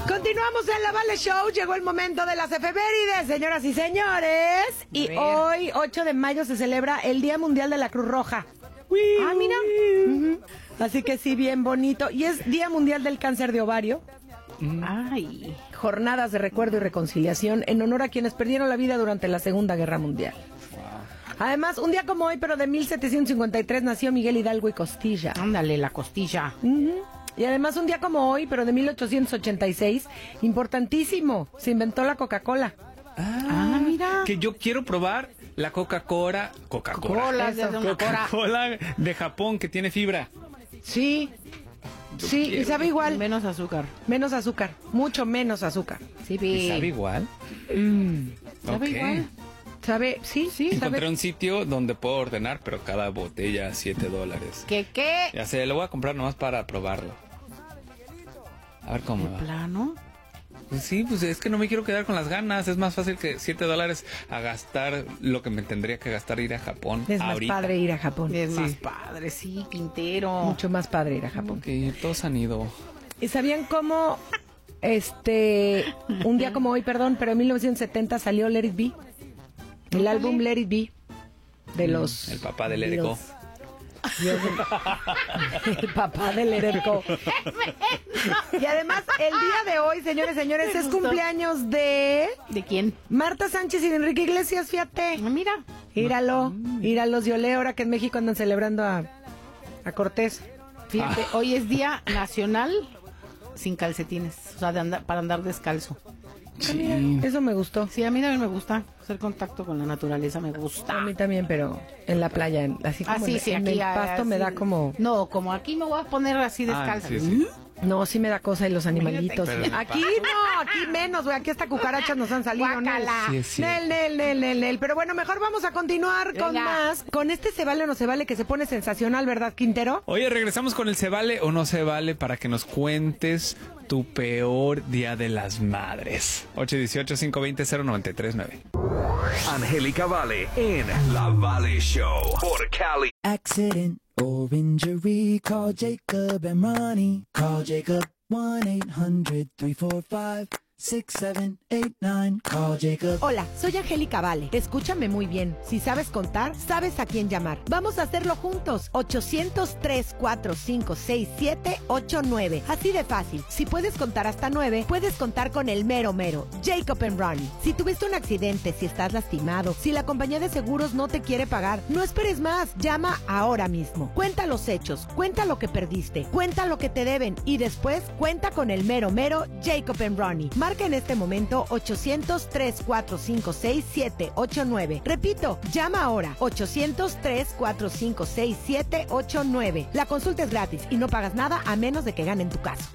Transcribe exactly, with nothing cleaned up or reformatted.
Continuamos en la Vale Show. Llegó el momento de las efemérides, señoras y señores. Y hoy, ocho de mayo, se celebra el Día Mundial de la Cruz Roja. Ah, mira. Uh-huh. Así que sí, bien bonito. Y es Día Mundial del Cáncer de Ovario. Ay. Jornadas de recuerdo y reconciliación en honor a quienes perdieron la vida durante la Segunda Guerra Mundial. Además, un día como hoy, pero de mil setecientos cincuenta y tres, nació Miguel Hidalgo y Costilla. Ándale, la costilla. Uh-huh. Y además, un día como hoy, pero de mil ochocientos ochenta y seis, importantísimo, se inventó la Coca-Cola. Ah, Ah, mira. Que yo quiero probar la Coca-Cola. Coca-Cola. Coca-Cola. Coca-Cola de Japón, que tiene fibra. Sí, sí, y sabe igual. Menos azúcar. Menos azúcar, mucho menos azúcar. Sí, ¿Y sabe igual? Mm. ¿Sabe Ok. igual? ¿Sabe? Sí, sí, Encontré sabe. un sitio donde puedo ordenar, pero cada botella siete dólares. ¿Qué qué? Ya sé, lo voy a comprar nomás para probarlo. A ver cómo va. ¿Plano? Pues sí, pues es que no me quiero quedar con las ganas. Es más fácil que siete dólares a gastar lo que me tendría que gastar ir a Japón. Es más ahorita. padre ir a Japón. Es Sí. más padre, sí, Quintero. Mucho más padre ir a Japón. Ok, todos han ido. ¿Y sabían cómo, este, un día como hoy, perdón, pero en mil novecientos setenta salió Let It Be? El Órale. álbum Let It Be de los... El papá del Let It Go. Dios de- el papá del Ererco. Y además, el día de hoy, señores y señores, Me es gustó. cumpleaños de ¿De quién? Marta Sánchez y de Enrique Iglesias, fíjate. Ah, mira. Íralo, íralos, yo leo ahora que en México andan celebrando a, a Cortés. Fíjate, Ah. hoy es Día Nacional sin calcetines. O sea, de andar, para andar descalzo. Sí. Eso me gustó. Sí, a mí también me gusta. Hacer contacto con la naturaleza me gusta. A mí también, pero en la playa, en- así como Ah, sí, en, sí, en aquí el pasto así- me da como... No, como aquí me voy a poner así Ah, descalza. sí, sí. No, sí me da cosa y los animalitos. Pero en el Aquí no, aquí menos, güey. Aquí hasta cucarachas nos han salido. Guácala. Sí, es cierto. Nel, nel, nel, nel, nel. Pero bueno, mejor vamos a continuar con Venga. más. Con este se vale o no se vale que se pone sensacional, ¿verdad, Quintero? Oye, regresamos con el se vale o no se vale para que nos cuentes tu peor día de las madres. ocho uno ocho, cinco dos cero, cero nueve tres nueve. Angélica Vale en La Vale Show por Cali. Accident or injury, call Jacob and Ronnie. Call Jacob one eight hundred, three four five, six seven eight nine. Call Jacob. Hola, soy Angélica Vale. Escúchame muy bien. Si sabes contar, sabes a quién llamar. Vamos a hacerlo juntos. ochocientos, tres cuatro cinco, seis siete ocho nueve. Así de fácil. Si puedes contar hasta nueve, puedes contar con el mero mero, Jacob and Ronnie. Si tuviste un accidente, si estás lastimado, si la compañía de seguros no te quiere pagar, no esperes más. Llama ahora mismo. Cuenta los hechos, cuenta lo que perdiste, cuenta lo que te deben y después cuenta con el mero mero, Jacob and Ronnie. Marca en este momento ochocientos, tres cuatro cinco, seis siete ocho nueve. Repito, llama ahora ochocientos, tres cuatro cinco, seis siete ocho nueve. La consulta es gratis y no pagas nada a menos de que ganen tu caso.